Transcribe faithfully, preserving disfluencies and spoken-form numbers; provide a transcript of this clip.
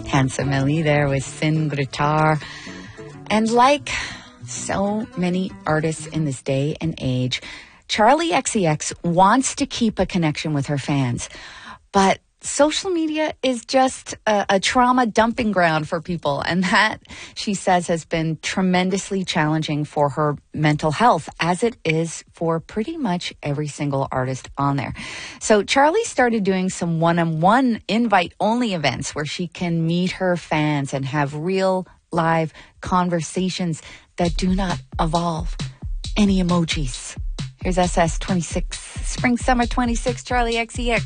Handsome Ellie there with Sin Gritar. And like so many artists in this day and age, Charli X C X wants to keep a connection with her fans. But social media is just a, a trauma dumping ground for people. And that, she says, has been tremendously challenging for her mental health, as it is for pretty much every single artist on there. So Charli started doing some one-on-one invite-only events where she can meet her fans and have real live conversations that do not involve any emojis. Here's S S twenty-six, Spring Summer twenty-six, Charli X C X.